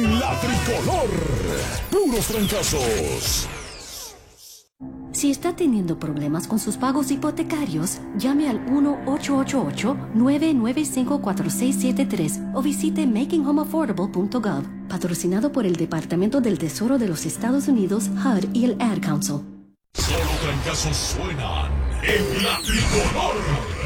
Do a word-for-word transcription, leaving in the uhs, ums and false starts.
en la tricolor. Puros trancazos. Si está teniendo problemas con sus pagos hipotecarios, llame al uno ocho ocho ocho, nueve nueve cinco, cuatro seis siete tres o visite making home affordable punto gov, patrocinado por el Departamento del Tesoro de los Estados Unidos, H U D y el Ad Council. Solo trancazos suenan en la tricolor.